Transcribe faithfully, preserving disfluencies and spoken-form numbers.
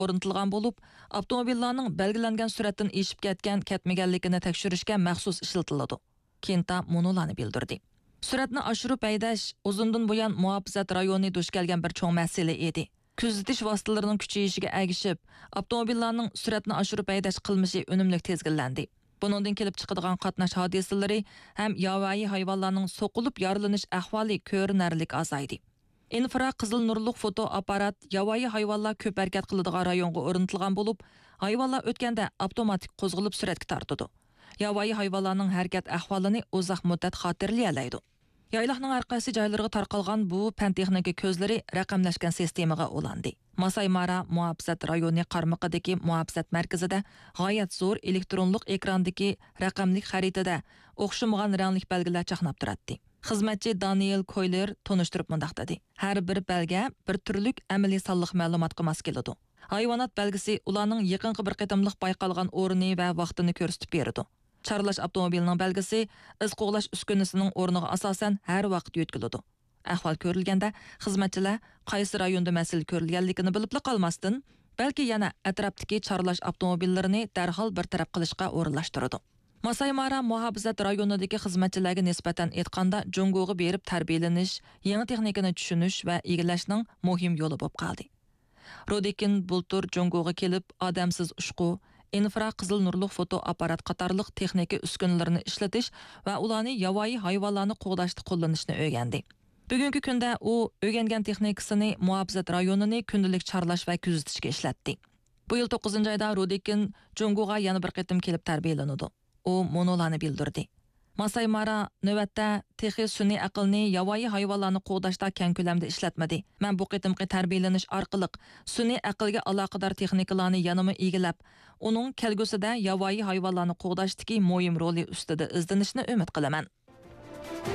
o'rnatilgan bo'lib, avtomobillarning belgilangan sur'atdan eshib ketgan ketmaganligini tekshirishga maxsus ishlatiladi. Kenta monolarni bildirdi. Sur'atni oshirib haydash uzundan buyon muhofazat rayoni duch kelgan bir cho'ng masala edi. Kuzatish vositalarining kuchayishiga ergishib, avtomobillarning sur'atni oshirib haydash qilmishi unumli tezgillandi. Buningdan kelib chiqadigan qatnash hodisalari ham yovvoyi hayvonlarning so'qilib yorilish ahvoli ko'rinarlik azaydi. Infra qizil nurli foto apparat yovvoyi hayvonlar ko'p harakat qiladigan rayonga o'rnatilgan bo'lib, hayvonlar o'tganda avtomatik qo'zg'alib suratga tortadi. Yovvoyi hayvonlarning harakat ahvolini uzoq muddat xotirlayoladi. Yayloqning har qaysi joylariga tarqalgan bu fan texnika ko'zlari raqamlashgan sistemaga ulandi. Masai Mara muhofazat rayoni qarmog'idagi muhofazat markazida g'oyat zo'r elektronlik ekrandagi raqamli xaritada o'xshamagan rangli belgilar chaqnab turadi. Xizmatchi Daniel Koyler tonishtirib mundaq dedi. Har bir belga bir turlik amaliy sonliq ma'lumotga mos keladi. Hayvonot belgisi ularning yaqinqi bir qatamliq bayqalgan o'rni va vaqtini ko'rsatib beradi. Charlash avtomobilining belgisi iz qo'g'lash uskunasining o'rniga asosan har vaqt yetkiladi. Ahvol ko'rilganda xizmatchilar qaysi rayonda mas'ul ko'rilganligini bilib qolmasdan, balki yana atrofdagi charlash avtomobillarini darhol bir taraf qilishga o'rinlashtiradi. Masai Mara muhofazat rayonidagi xizmatchilarga nisbatan aytganda Jungoga berib tarbiyalanish, yangi texnikani tushunish va egallashning muhim yo'li bo'lib qoldi. Rodikin bultur Jungoga kelib odamsiz ushqu, infra qizil nurli foto apparat qatorliq texnika uskunalarini ishlatish va ularni yovvoyi hayvonlarni qo'g'dashda qo'llanishni o'rgandi. Bugungi kunda u o'rgangan texnikasini muhofazat rayonini kundalik charlash va kuzatishga ishlatdi. Bu yil to'qqizinchi oyda Rodikin Jungoga yana bir qatim kelib tarbiyalanadi. U monolarni bildirdi. Masai Mara navbatda texnik sun'iy aqlni yovvoyi hayvonlarni qo'g'dashda keng ko'lamda ishlatmadi. Men bu qatimqi tarbiyalanish orqali sun'iy aqlga aloqador texnikalarni yanama egallab, uning kelgusida yovvoyi hayvonlarni qo'g'dashdagi muhim roli ustida izlanishni umid qilaman.